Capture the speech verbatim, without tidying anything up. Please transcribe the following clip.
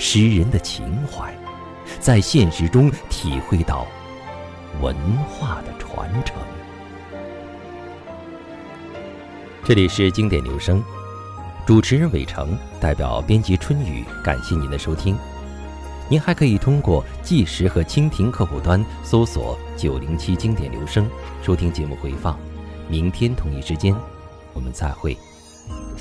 诗人的情怀，在现实中体会到文化的传承。这里是经典留声，主持人伟成，代表编辑春雨，感谢您的收听。您还可以通过计时和蜻蜓客户端搜索九零七经典留声，收听节目回放。明天同一时间，我们再会。